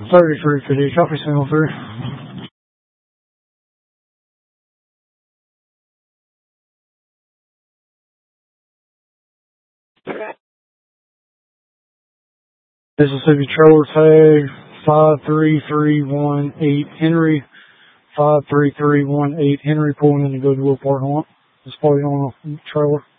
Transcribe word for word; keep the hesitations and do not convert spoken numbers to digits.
thirty-three fifty, copy single three. Mississippi trailer tag five three three one eight Henry, five three three one eight Henry, pulling in to go to Will Park Hunt. It's probably on a trailer.